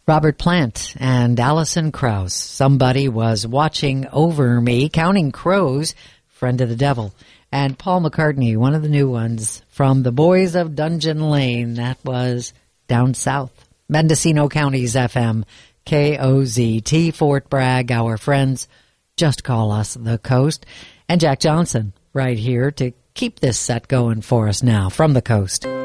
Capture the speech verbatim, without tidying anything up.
Robert Plant and Alison Krauss. Somebody was watching over me, Counting Crows, Friend of the Devil. And Paul McCartney, one of the new ones from the Boys of Dungeon Lane. That was Down South. Mendocino County's F M, K O Z T, Fort Bragg. Our friends, just call us the Coast. And Jack Johnson right here to keep this set going for us now from the Coast.